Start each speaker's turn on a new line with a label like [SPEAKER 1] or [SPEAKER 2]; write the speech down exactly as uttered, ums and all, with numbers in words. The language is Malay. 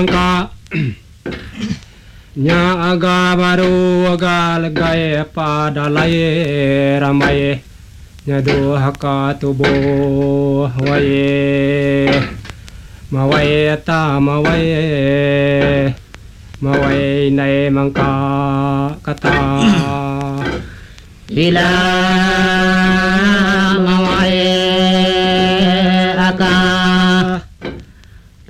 [SPEAKER 1] ka nya aga baru agal gaye padalaye ramaye nya do haka tubo waye mawaye ta mawaye mawaye nai mangka kata ila